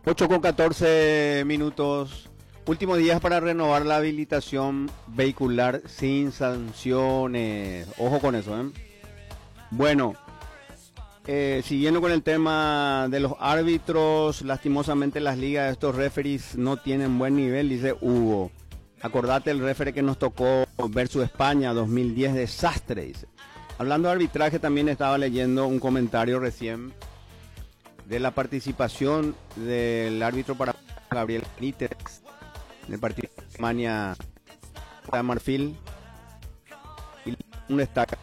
8:14. Últimos días para renovar la habilitación vehicular sin sanciones. Ojo con eso, ¿eh? Bueno, siguiendo con el tema de los árbitros, lastimosamente las ligas de estos referees no tienen buen nivel, dice Hugo. Acordate el referee que nos tocó versus España 2010, desastre, dice. Hablando de arbitraje, también estaba leyendo un comentario recién de la participación del árbitro para Gabriel Benítez en el partido de Alemania de Marfil, y un destaque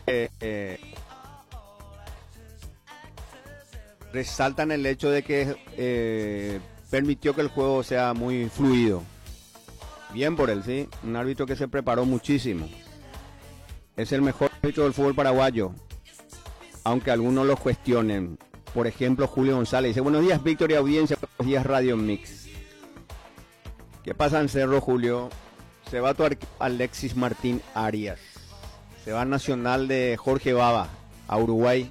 resaltan el hecho de que permitió que el juego sea muy fluido. Bien por él, sí, un árbitro que se preparó muchísimo. Es el mejor árbitro del fútbol paraguayo, aunque algunos lo cuestionen. Por ejemplo, Julio González dice: buenos días, Víctor y audiencia, buenos días, Radio Mix. ¿Qué pasa en Cerro, Julio? Se va tu Alexis Martín Arias. Se va Nacional de Jorge Baba a Uruguay.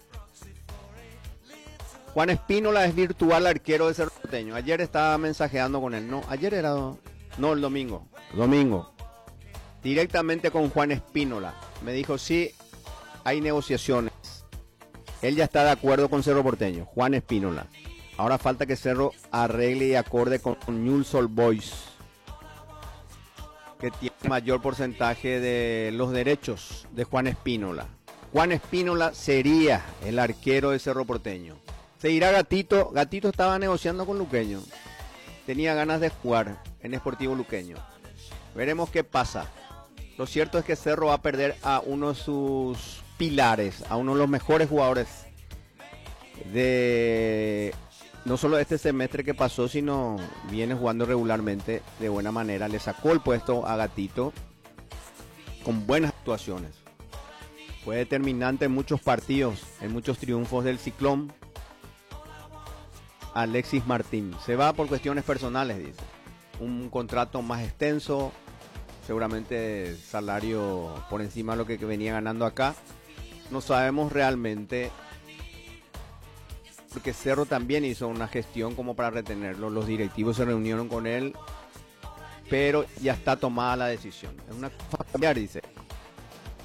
Juan Espínola es virtual arquero de Cerro Porteño. Ayer estaba mensajeando con él. No, ayer era... No, el domingo. Domingo. Directamente con Juan Espínola. Me dijo, sí, hay negociaciones. Él ya está de acuerdo con Cerro Porteño. Juan Espínola. Ahora falta que Cerro arregle y acorde con Newell's Old Boys, que tiene mayor porcentaje de los derechos de Juan Espínola. Juan Espínola sería el arquero de Cerro Porteño. Se irá Gatito. Gatito estaba negociando con Luqueño. Tenía ganas de jugar en Sportivo Luqueño. Veremos qué pasa. Lo cierto es que Cerro va a perder a uno de sus pilares, a uno de los mejores jugadores de no solo este semestre que pasó, sino viene jugando regularmente de buena manera. Le sacó el puesto a Gatito con buenas actuaciones. Fue determinante en muchos partidos, en muchos triunfos del Ciclón. Alexis Martín se va por cuestiones personales, dice. Un contrato más extenso, seguramente salario por encima de lo que venía ganando acá. No sabemos realmente, porque Cerro también hizo una gestión como para retenerlo. Los directivos se reunieron con él, pero ya está tomada la decisión. Es una cosa familiar, dice.